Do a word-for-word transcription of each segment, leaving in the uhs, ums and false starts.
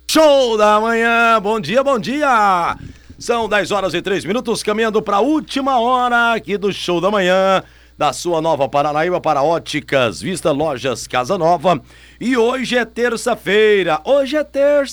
Show da manhã, bom dia, bom dia! São dez horas e três minutos, caminhando para a última hora aqui do Show da Manhã, da sua Nova Paranaíba para Óticas Vista Lojas Casa Nova. E hoje é terça-feira, hoje é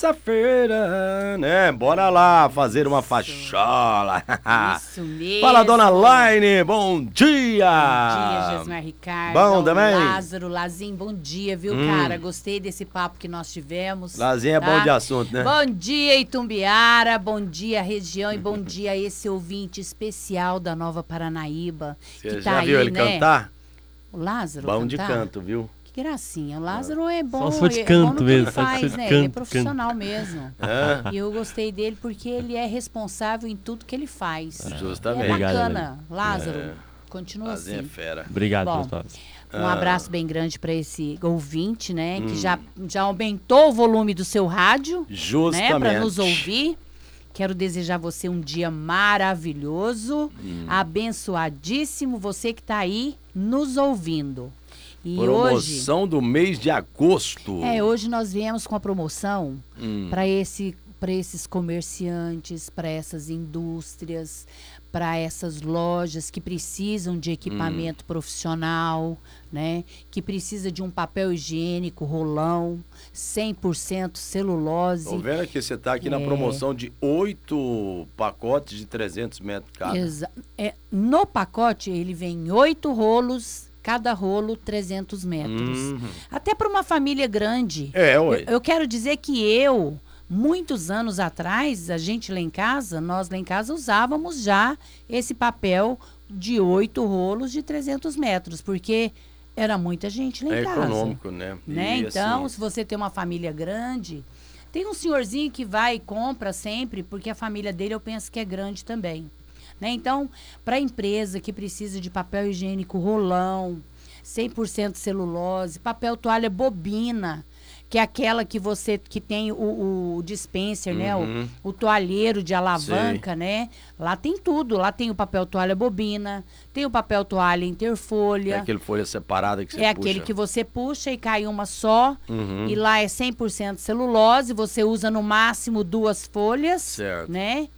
terça-feira, né? Bora lá fazer uma fachola. Isso mesmo. Fala, dona Laine, bom dia! Bom dia, Jesmar Ricardo. Bom também? Lázaro, Lazinho, bom dia, viu, hum. cara? Gostei desse papo que nós tivemos. Lazinho tá? é bom de assunto, né? Bom dia, Itumbiara, bom dia, região, e bom dia a esse ouvinte especial da Nova Paranaíba. Você que já tá viu aí, ele né? cantar? O Lázaro Bom cantar? de canto, viu? Que gracinha. O Lázaro é bom, Só se for de é canto bom no que mesmo, ele só se for faz, de né? canto, Ele é profissional mesmo. É. E eu gostei dele porque ele é responsável em tudo que ele faz. Justamente. É Obrigado, bacana. Lázaro, É. continua Lazinho é assim. fera. Obrigado Bom, pelas palavras. Um Ah. abraço bem grande para esse ouvinte, né? Hum. Que já, já aumentou o volume do seu rádio, né? Justamente. Para nos ouvir. Quero desejar a você um dia maravilhoso, Hum. abençoadíssimo, você que está aí nos ouvindo. E Promoção hoje, do mês de agosto. é, hoje nós viemos com a promoção Hum. para esse, para esses comerciantes, para essas indústrias, para essas lojas que precisam de equipamento Hum. profissional, né? Que precisa de um papel higiênico rolão, cem por cento celulose. Tô vendo aqui, você tá aqui na É. promoção de oito pacotes de trezentos metros cada. Exa- é, no pacote ele vem oito rolos, cada rolo trezentos metros. Uhum. Até para uma família grande. É, ué. Eu, eu quero dizer que eu, muitos anos atrás, a gente lá em casa, nós lá em casa usávamos já esse papel de oito rolos de trezentos metros, porque era muita gente lá em É casa. econômico, né? Né? E, Então, assim, se você tem uma família grande, tem um senhorzinho que vai e compra sempre, porque a família dele eu penso que é grande também. Né? Então, para a empresa que precisa de papel higiênico rolão, cem por cento celulose, papel toalha bobina, que é aquela que você que tem o, o dispenser, né? Uhum. O, o toalheiro de alavanca, né? Lá tem tudo. Lá tem o papel toalha bobina, tem o papel toalha interfolha. é aquele folha separada que você É puxa. aquele que você puxa e cai uma só. Uhum. E lá é cem por cento celulose. Você usa no máximo duas folhas. Certo. Né?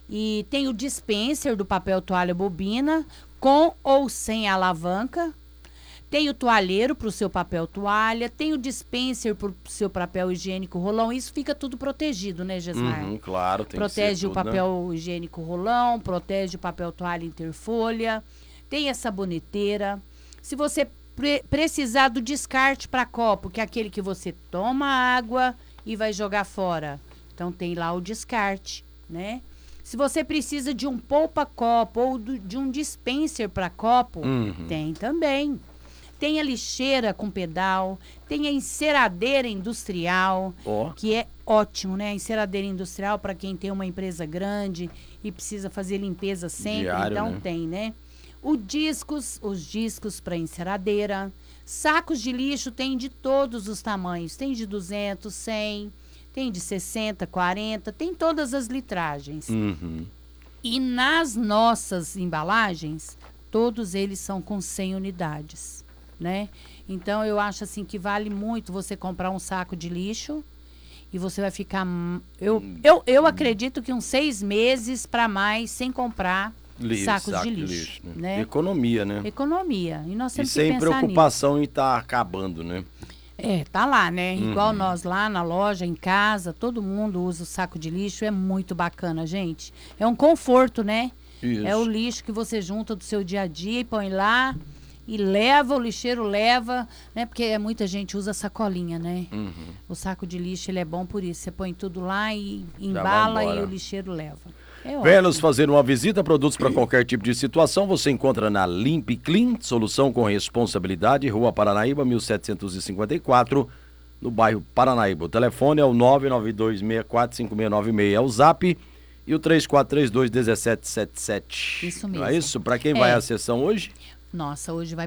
E tem o dispenser do papel toalha bobina, com ou sem alavanca. Tem o toalheiro para o seu papel toalha. Tem o dispenser para o seu papel higiênico rolão. Isso fica tudo protegido, né, Jesmar? Uhum, claro, tem Protege que ser o tudo, né? papel higiênico rolão, protege o papel toalha interfolha, tem a saboneteira. Se você pre- precisar do descarte para copo, que é aquele que você toma água e vai jogar fora, então tem lá o descarte, né? Se você precisa de um poupa-copo ou do- de um dispenser para copo, Uhum. tem também. Tem a lixeira com pedal, tem a enceradeira industrial, Ó. que é ótimo, né? A enceradeira industrial para quem tem uma empresa grande e precisa fazer limpeza sempre, Diário, então né? tem, né? O discos, os discos para enceradeira, sacos de lixo tem de todos os tamanhos, tem de duzentos, cem, tem de sessenta, quarenta, tem todas as litragens. Uhum. E nas nossas embalagens, todos eles são com cem unidades, né? Então, eu acho assim que vale muito você comprar um saco de lixo e você vai ficar... hum, Eu, eu, eu acredito que uns seis meses para mais sem comprar Lixo, sacos saco de lixo, né? né? Economia, né? Economia. E nós E temos que sem pensar preocupação em estar acabando, né? nisso. É, tá lá, né? Igual Uhum. nós lá na loja, em casa, todo mundo usa o saco de lixo. É muito bacana, gente. É um conforto, né? Isso. É o lixo que você junta do seu dia a dia e põe lá e leva, o lixeiro leva, né? Porque muita gente usa sacolinha, né? Uhum. O saco de lixo, ele é bom por isso. Você põe tudo lá e vai embala e embora. o lixeiro leva. É Venha nos ótimo. fazer uma visita, produtos para qualquer tipo de situação, você encontra na Limp Clean, solução com responsabilidade, Rua Paranaíba, mil setecentos e cinquenta e quatro, no bairro Paranaíba. O telefone é o nove nove dois seis quatro cinco seis nove seis, é o zap, e o três quatro três dois um sete sete sete. Isso Não é mesmo. isso? Para quem É. vai à sessão hoje? Nossa, hoje vai